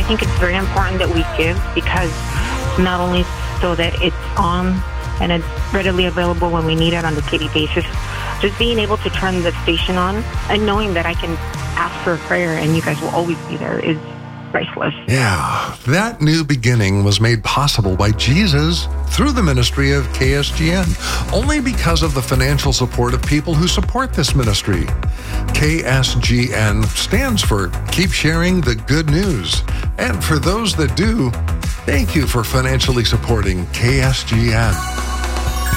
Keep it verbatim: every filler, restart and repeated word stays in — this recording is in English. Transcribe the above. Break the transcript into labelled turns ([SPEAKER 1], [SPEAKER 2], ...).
[SPEAKER 1] think it's very important that we give, because not only so that it's on and it's readily available when we need it on a daily basis, just being able to turn the station on and knowing that I can ask for a prayer and you guys will always be there is priceless.
[SPEAKER 2] Yeah, that new beginning was made possible by Jesus through the ministry of K S G N, only because of the financial support of people who support this ministry. K S G N stands for Keep Sharing the Good News. And for those that do, thank you for financially supporting K S G N.